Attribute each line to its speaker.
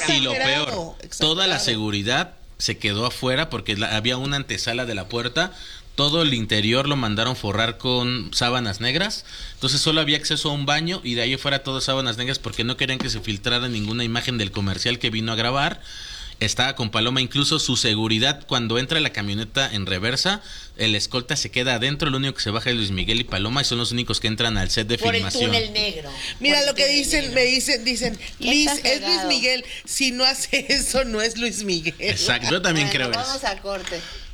Speaker 1: Y lo peor,
Speaker 2: exagerado.
Speaker 1: toda la seguridad se quedó afuera porque había una antesala de la puerta. Todo el interior lo mandaron forrar con sábanas negras. Entonces solo había acceso a un baño y de ahí fuera todo sábanas negras porque no querían que se filtrara ninguna imagen del comercial que vino a grabar. Estaba con Paloma, incluso su seguridad cuando entra la camioneta en reversa, el escolta se queda adentro, lo único que se baja es Luis Miguel y Paloma y son los únicos que entran al set de
Speaker 3: Por
Speaker 1: filmación.
Speaker 3: el túnel negro.
Speaker 2: Mira
Speaker 3: Por
Speaker 2: lo
Speaker 3: el
Speaker 2: que
Speaker 3: túnel
Speaker 2: dicen,
Speaker 3: negro.
Speaker 2: me dicen, Liz, es Luis
Speaker 3: exagerado.
Speaker 2: Miguel. Si no hace eso, no es Luis Miguel.
Speaker 1: Exacto, yo también
Speaker 3: Bueno,
Speaker 1: creo
Speaker 3: vamos
Speaker 1: eso.
Speaker 3: a corte.